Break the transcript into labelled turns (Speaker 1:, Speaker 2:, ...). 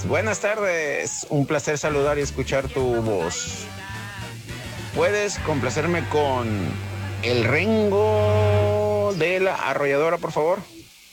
Speaker 1: Buenas tardes, un placer saludar y escuchar tu voz. ¿Puedes complacerme con el Rengo de la Arrolladora, por favor?